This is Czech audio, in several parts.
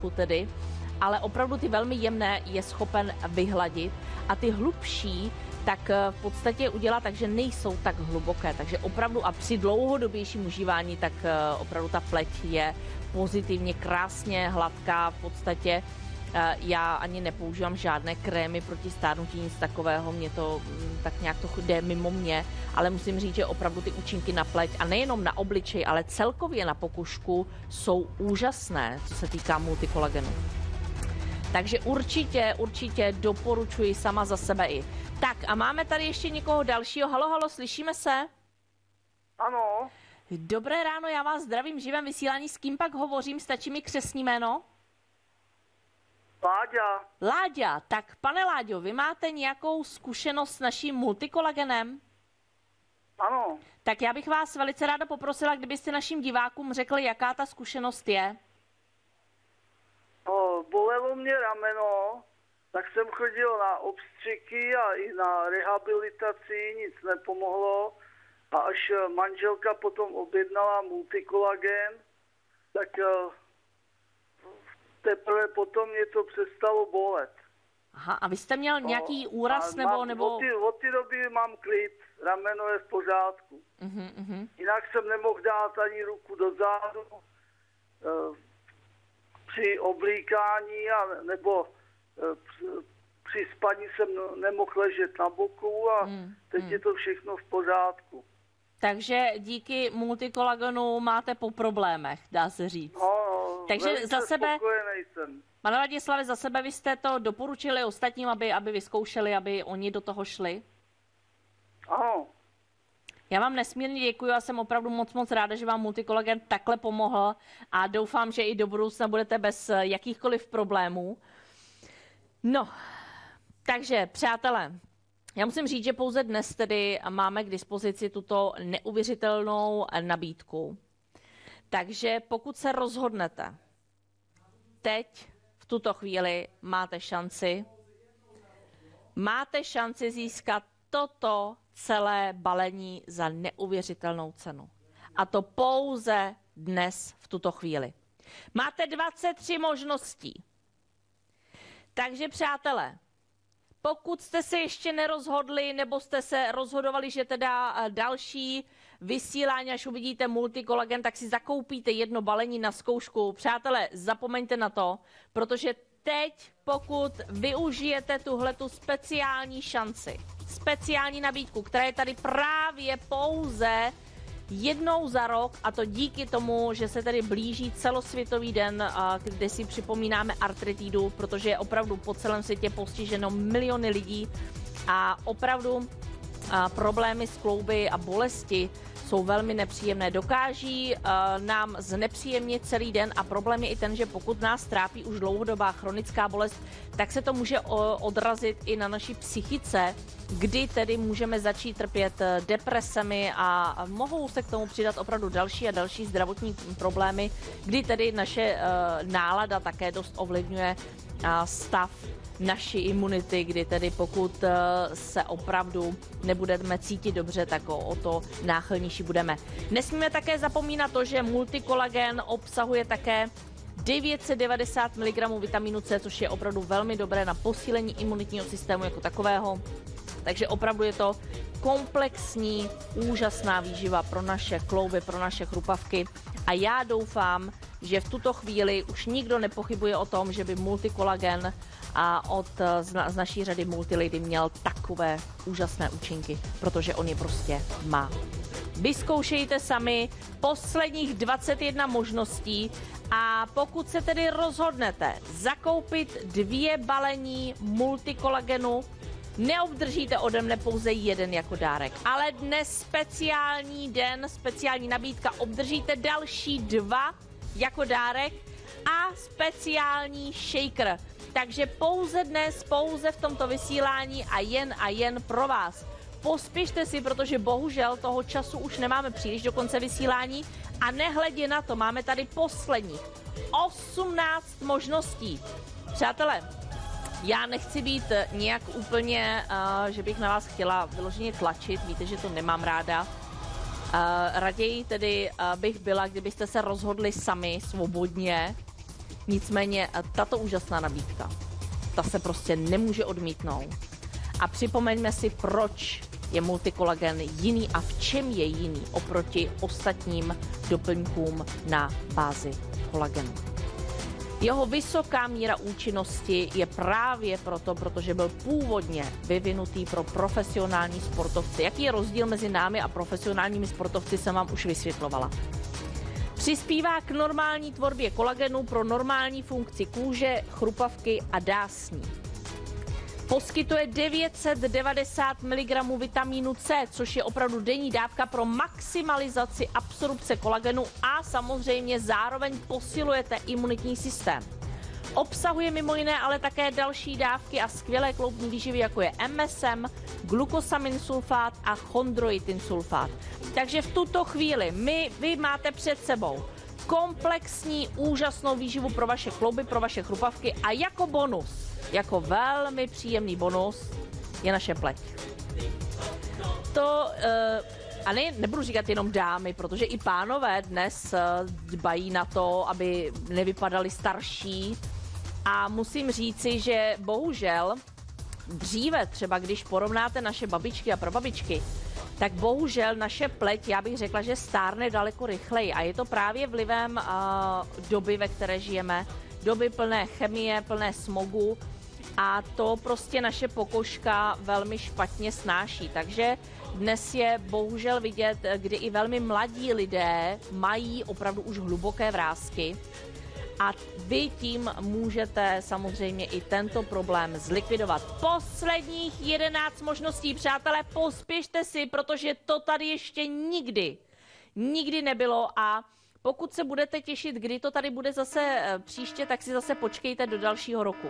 tedy, ale opravdu ty velmi jemné je schopen vyhladit a ty hlubší tak v podstatě udělá tak, že nejsou tak hluboké. Takže opravdu a při dlouhodobějším užívání tak opravdu ta pleť je pozitivně, krásně hladká. V podstatě já ani nepoužívám žádné krémy proti stárnutí, nic takového, mě to tak nějak to jde mimo mě, ale musím říct, že opravdu ty účinky na pleť a nejenom na obličej, ale celkově na pokožku jsou úžasné, co se týká multikolagenu. Takže určitě doporučuji sama za sebe i. Tak a máme tady ještě někoho dalšího. Halo, slyšíme se? Ano. Dobré ráno, já vás zdravím v živém vysílání. S kým pak hovořím? Stačí mi křestní jméno? Láďa. Láďa, tak pane Láďo, vy máte nějakou zkušenost s naším multikolagenem? Ano. Tak já bych vás velice ráda poprosila, kdybyste našim divákům řekli, jaká ta zkušenost je. Bolelo mě rameno, tak jsem chodil na obstřiky a i na rehabilitaci, nic nepomohlo. A až manželka potom objednala multikolagen, tak teprve potom mě to přestalo bolet. Aha, a vy jste měl nějaký úraz nebo... Od té doby mám klid, rameno je v pořádku. Jinak jsem nemohl dát ani ruku do zádu při oblíkání nebo při spaní jsem nemohl ležet na boku a teď je to všechno v pořádku. Takže díky multikolagenu máte po problémech, dá se říct. No, takže za sebe, jsem. Pane Ladislave, za sebe vy jste to doporučili ostatním, aby vyzkoušeli, aby oni do toho šli? Ano. Já vám nesmírně děkuji a jsem opravdu moc ráda, že vám multikolagen takhle pomohl a doufám, že i do budoucna budete bez jakýchkoliv problémů. No, takže přátelé, já musím říct, že pouze dnes tedy máme k dispozici tuto neuvěřitelnou nabídku. Takže pokud se rozhodnete, teď v tuto chvíli máte šanci získat toto celé balení za neuvěřitelnou cenu. A to pouze dnes v tuto chvíli. Máte 23 možností. Takže přátelé, pokud jste se ještě nerozhodli, nebo jste se rozhodovali, že teda další vysílání, až uvidíte multikolagen, tak si zakoupíte jedno balení na zkoušku. Přátelé, zapomeňte na to, protože teď, pokud využijete tuhletu speciální šanci, speciální nabídku, která je tady právě pouze jednou za rok, a to díky tomu, že se tady blíží celosvětový den, kde si připomínáme artritidu, protože je opravdu po celém světě postiženo miliony lidí a opravdu problémy s klouby a bolesti jsou velmi nepříjemné. Dokáží nám znepříjemnit celý den a problém je i ten, že pokud nás trápí už dlouhodobá chronická bolest, tak se to může odrazit i na naší psychice, kdy tedy můžeme začít trpět depresemi a mohou se k tomu přidat opravdu další a další zdravotní problémy, kdy tedy naše nálada také dost ovlivňuje stav naší imunity, kdy tedy pokud se opravdu nebudeme cítit dobře, tak o to náchylnější budeme. Nesmíme také zapomínat to, že multikolagen obsahuje také 990 mg vitamínu C, což je opravdu velmi dobré na posílení imunitního systému jako takového. Takže opravdu je to komplexní, úžasná výživa pro naše klouby, pro naše chrupavky. A já doufám, že v tuto chvíli už nikdo nepochybuje o tom, že by multikolagen z naší řady Multilady měl takové úžasné účinky, protože on je prostě má. Vyzkoušejte sami posledních 21 možností a pokud se tedy rozhodnete zakoupit 2 balení multikolagenu, neobdržíte ode mne pouze jeden jako dárek, ale dnes speciální den, speciální nabídka, obdržíte další 2 jako dárek a speciální shaker. Takže pouze dnes, pouze v tomto vysílání a jen pro vás. Pospěšte si, protože bohužel toho času už nemáme příliš do konce vysílání a nehledě na to, máme tady posledních 18 možností. Přátelé, já nechci být nějak úplně, že bych na vás chtěla vyloženě tlačit, víte, že to nemám ráda. Raději tedy bych byla, kdybyste se rozhodli sami svobodně, Nicméně tato úžasná nabídka, ta se prostě nemůže odmítnout. A připomeňme si, proč je multikolagen jiný a v čem je jiný oproti ostatním doplňkům na bázi kolagenu. Jeho vysoká míra účinnosti je právě proto, protože byl původně vyvinutý pro profesionální sportovce. Jaký je rozdíl mezi námi a profesionálními sportovci, jsem vám už vysvětlovala. Přispívá k normální tvorbě kolagenu pro normální funkci kůže, chrupavky a dásní. Poskytuje 990 mg vitamínu C, což je opravdu denní dávka pro maximalizaci absorpce kolagenu a samozřejmě zároveň posilujete imunitní systém. Obsahuje mimo jiné ale také další dávky a skvělé kloubní výživy, jako je MSM, glukosamin sulfát a chondroitin sulfát. Takže v tuto chvíli vy máte před sebou komplexní, úžasnou výživu pro vaše klouby, pro vaše chrupavky a jako bonus, jako velmi příjemný bonus, je naše pleť. To, a nebudu říkat jenom dámy, protože i pánové dnes dbají na to, aby nevypadali starší. A musím říci, že bohužel dříve třeba, když porovnáte naše babičky a prababičky, tak bohužel naše pleť, já bych řekla, že stárne daleko rychleji. A je to právě vlivem doby, ve které žijeme, doby plné chemie, plné smogu. A to prostě naše pokožka velmi špatně snáší. Takže dnes je bohužel vidět, kdy i velmi mladí lidé mají opravdu už hluboké vrásky. A vy tím můžete samozřejmě i tento problém zlikvidovat. Posledních 11 možností, přátelé, pospěšte si, protože to tady ještě nikdy nebylo a pokud se budete těšit, kdy to tady bude zase příště, tak si zase počkejte do dalšího roku.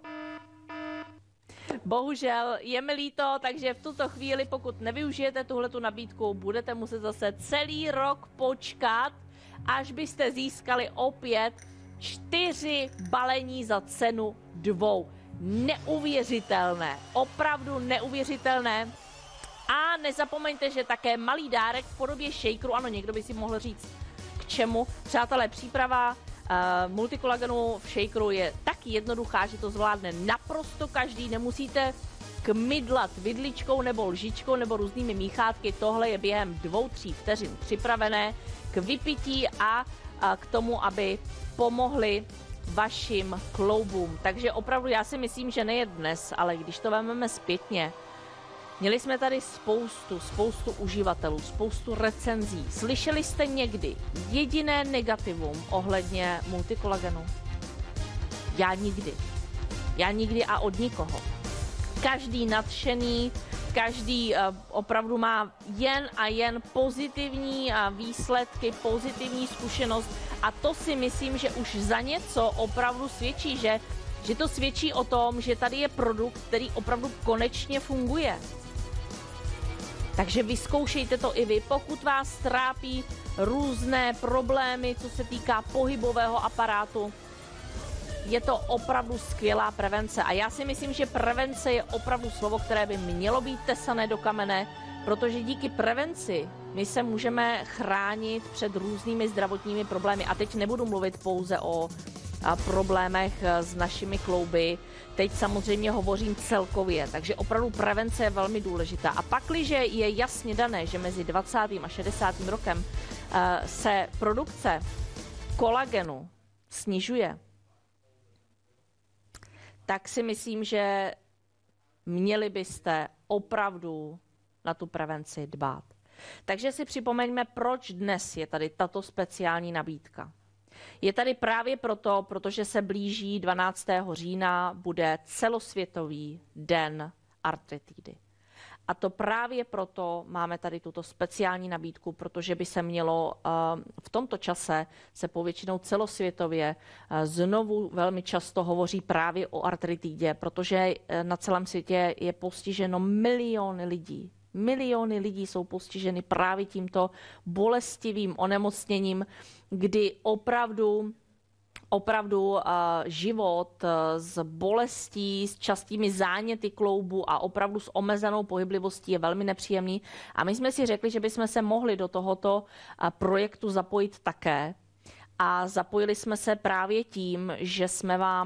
Bohužel je mi líto, takže v tuto chvíli, pokud nevyužijete tuhletu nabídku, budete muset zase celý rok počkat, až byste získali opět 4 balení za cenu 2. Neuvěřitelné, opravdu neuvěřitelné. A nezapomeňte, že také malý dárek v podobě shakeru, ano, někdo by si mohl říct k čemu. Přátelé, příprava multikolagenu v shakeru je tak jednoduchá, že to zvládne naprosto každý, nemusíte kmydlat vidličkou nebo lžičkou nebo různými míchátky, tohle je během 2-3 vteřin připravené k vypití a k tomu, aby pomohli vašim kloubům. Takže opravdu já si myslím, že nejen dnes, ale když to vezmeme zpětně, měli jsme tady spoustu uživatelů, spoustu recenzí. Slyšeli jste někdy jediné negativum ohledně multikolagenu? Já nikdy a od nikoho. Každý nadšený, každý opravdu má jen pozitivní výsledky, pozitivní zkušenost a to si myslím, že už za něco opravdu svědčí, že to svědčí o tom, že tady je produkt, který opravdu konečně funguje. Takže vyzkoušejte to i vy, pokud vás trápí různé problémy, co se týká pohybového aparátu. Je to opravdu skvělá prevence a já si myslím, že prevence je opravdu slovo, které by mělo být tesané do kamene, protože díky prevenci my se můžeme chránit před různými zdravotními problémy. A teď nebudu mluvit pouze o problémech s našimi klouby, teď samozřejmě hovořím celkově, takže opravdu prevence je velmi důležitá. A pakliže je jasně dané, že mezi 20. a 60. rokem se produkce kolagenu snižuje, tak si myslím, že měli byste opravdu na tu prevenci dbát. Takže si připomeňme, proč dnes je tady tato speciální nabídka. Je tady právě proto, protože se blíží 12. října, bude celosvětový den artritidy. A to právě proto máme tady tuto speciální nabídku, protože by se mělo v tomto čase se povětšinou celosvětově znovu velmi často hovoří právě o artritidě, protože na celém světě je postiženo miliony lidí. Miliony lidí jsou postiženy právě tímto bolestivým onemocněním, kdy opravdu život s bolestí, s častými záněty kloubu a opravdu s omezenou pohyblivostí je velmi nepříjemný. A my jsme si řekli, že bychom se mohli do tohoto projektu zapojit také a zapojili jsme se právě tím, že jsme vám